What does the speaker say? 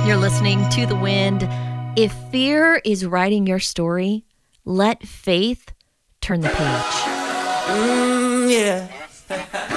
You're listening to The Wind. If fear is writing your story, let faith turn the page. Yeah.